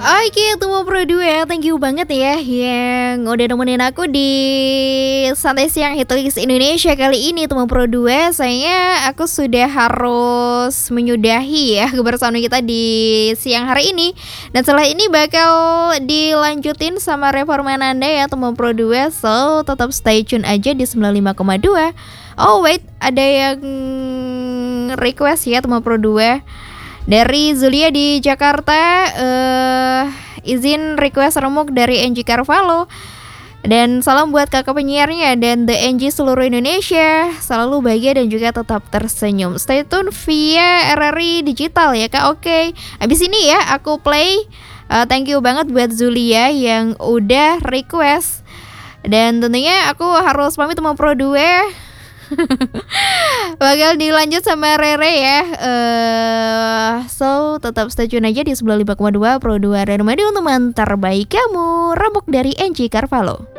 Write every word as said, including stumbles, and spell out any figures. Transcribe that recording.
Oke, Temu Pro dua, thank you banget ya yang udah nemenin aku di Santai Siang Hitlist Indonesia kali ini, Temu Pro dua. Sayangnya aku sudah harus menyudahi ya kebersamaan kita di siang hari ini. Dan setelah ini bakal dilanjutin sama Reforman Anda ya, Temu Pro dua. So, tetap stay tune aja di sembilan puluh lima koma dua. Oh wait, ada yang request ya Temu Pro dua. Dari Zulia di Jakarta, uh, izin request remuk dari Angie Carvalho. Dan salam buat kakak penyiarnya dan The Angie seluruh Indonesia. Selalu bahagia dan juga tetap tersenyum. Stay tune via R R I Digital ya kak. Oke, okay. Abis ini ya aku play. uh, Thank you banget buat Zulia yang udah request. Dan tentunya aku harus pamit sama Pro dua. Bakal dilanjut sama Rere ya. uh, So tetap stay tune aja di sembilan puluh lima koma dua Pro dua Remedi untuk teman terbaik kamu. Rambok dari Angie Carvalho.